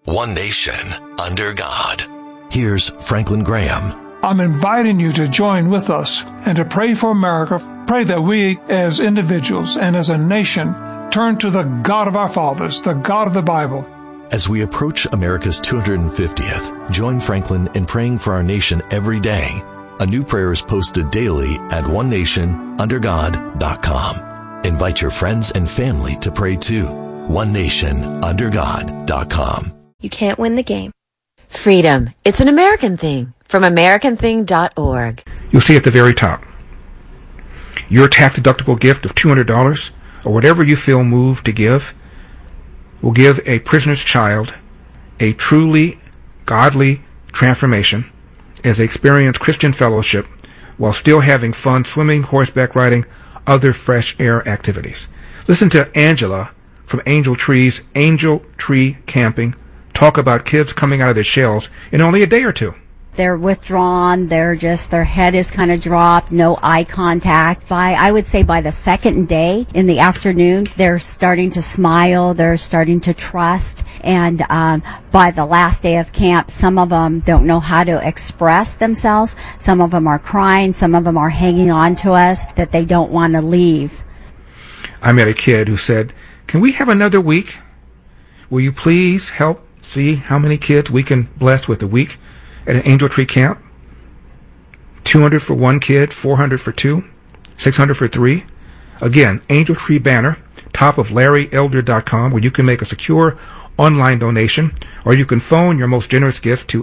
one nation, under God. Here's Franklin Graham. I'm inviting you to join with us and to pray for America. Pray that we as individuals and as a nation turn to the God of our fathers, the God of the Bible. As we approach America's 250th, join Franklin in praying for our nation every day. A new prayer is posted daily at onenationundergod.com. Invite your friends and family to pray too. onenationundergod.com. You can't win the game. Freedom. It's an American thing. From AmericanThing.org. You'll see at the very top. Your tax-deductible gift of $200 or whatever you feel moved to give will give a prisoner's child a truly godly transformation as they experience Christian fellowship while still having fun swimming, horseback riding, other fresh air activities. Listen to Angela from Angel Tree's Angel Tree Camping talk about kids coming out of their shells in only a day or two. They're withdrawn, their head is kind of dropped, no eye contact. I would say by the second day in the afternoon, they're starting to smile, they're starting to trust, and by the last day of camp, some of them don't know how to express themselves, some of them are crying, some of them are hanging on to us, that they don't want to leave. I met a kid who said, "Can we have another week? Will you please help see how many kids we can bless with a week at an Angel Tree camp? 200 for one kid, 400 for two, 600 for three." Again, Angel Tree banner, top of LarryElder.com, where you can make a secure online donation, or you can phone your most generous gift to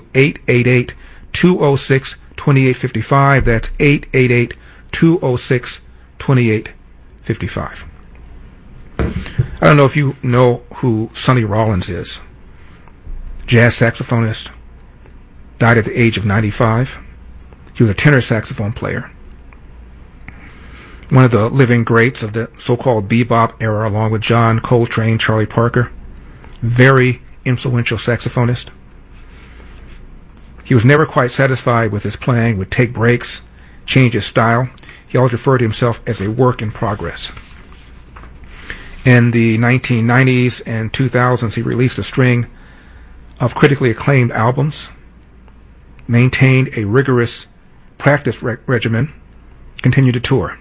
888-206-2855. That's 888-206-2855. I don't know if you know who Sonny Rollins is. Jazz saxophonist. Died at the age of 95. He was a tenor saxophone player. One of the living greats of the so-called bebop era, along with John Coltrane, Charlie Parker. Very influential saxophonist. He was never quite satisfied with his playing, would take breaks, change his style. He always referred to himself as a work in progress. In the 1990s and 2000s, he released a string of critically acclaimed albums, maintained a rigorous practice regimen, continued to tour.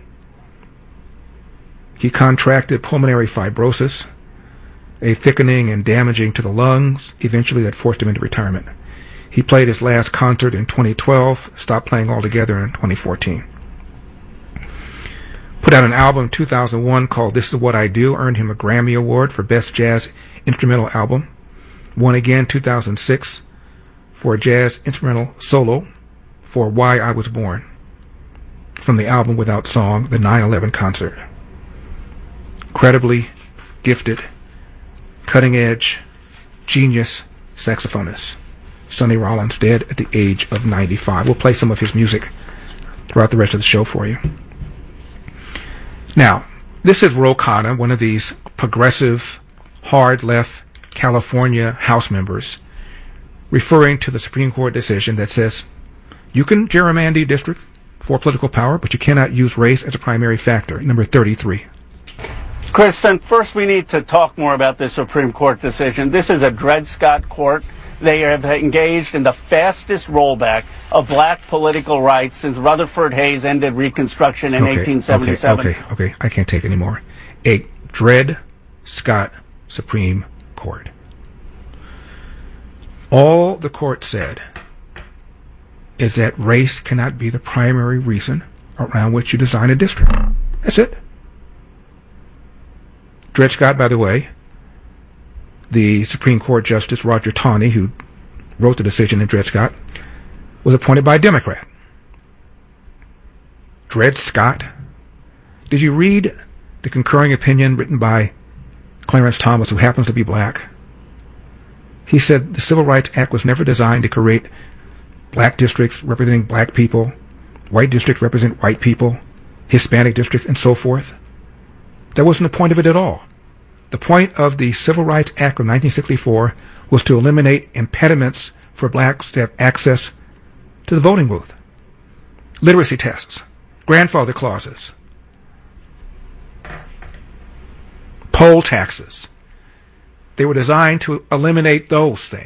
He contracted pulmonary fibrosis, a thickening and damaging to the lungs, eventually that forced him into retirement. He played his last concert in 2012, stopped playing altogether in 2014. Put out an album in 2001 called This Is What I Do, earned him a Grammy Award for Best Jazz Instrumental Album. Won again 2006 for a jazz instrumental solo for Why I Was Born, from the album Without Song, the 9/11 concert. Incredibly gifted, cutting-edge, genius saxophonist. Sonny Rollins, dead at the age of 95. We'll play some of his music throughout the rest of the show for you. Now, this is Ro Khanna, one of these progressive, hard-left California House members, referring to the Supreme Court decision that says you can gerrymander your district for political power, but you cannot use race as a primary factor. Number 33. Kristen, first we need to talk more about this Supreme Court decision. This is a Dred Scott court. They have engaged in the fastest rollback of black political rights since Rutherford Hayes ended Reconstruction in 1877. Okay, I can't take any more. A Dred Scott Supreme Court. All the court said is that race cannot be the primary reason around which you design a district. That's it. Dred Scott, by the way, the Supreme Court Justice Roger Taney, who wrote the decision in Dred Scott, was appointed by a Democrat. Dred Scott? Did you read the concurring opinion written by Clarence Thomas, who happens to be black? He said the Civil Rights Act was never designed to create black districts representing black people, white districts represent white people, Hispanic districts, and so forth. That wasn't the point of it at all. The point of the Civil Rights Act of 1964 was to eliminate impediments for blacks to have access to the voting booth. Literacy tests, grandfather clauses, poll taxes. They were designed to eliminate those things.